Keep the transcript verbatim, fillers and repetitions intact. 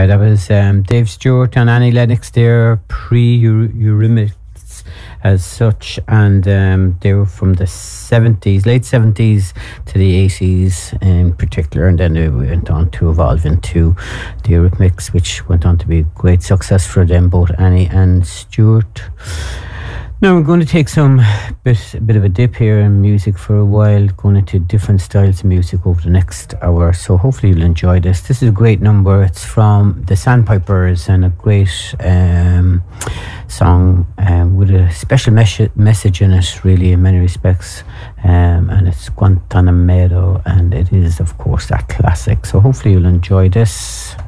that was um, Dave Stewart and Annie Lennox there, pre-Eurythmics as such, and um, they were from the seventies, late seventies to the eighties in particular, and then they went on to evolve into the Eurythmics, which went on to be a great success for them, both Annie and Stewart. Now we're going to take some bit, a bit of a dip here in music for a while, going into different styles of music over the next hour, so hopefully you'll enjoy this. This is a great number. It's from the Sandpipers, and a great um, song um, with a special mes- message in it, really, in many respects, um, and it's Guantanamero, and it is of course that classic, so hopefully you'll enjoy this.